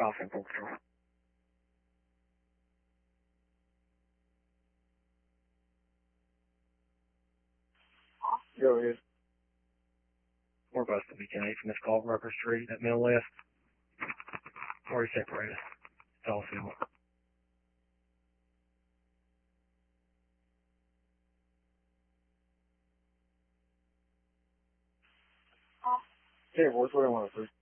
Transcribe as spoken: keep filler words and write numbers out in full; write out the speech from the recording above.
Alpha Info Patrol. Go ahead. We're about to be ten from this call, Rucker Street, that middle left. Already separated. It's all similar. Okay, boys, what do I want to do?